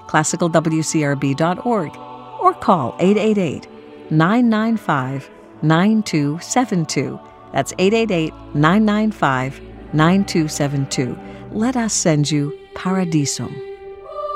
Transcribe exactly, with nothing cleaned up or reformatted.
classical w c r b dot org, or call eight eight eight, nine nine five, nine two seven two. That's eight eight eight, nine nine five, nine two seven two. Let us send you Paradisum.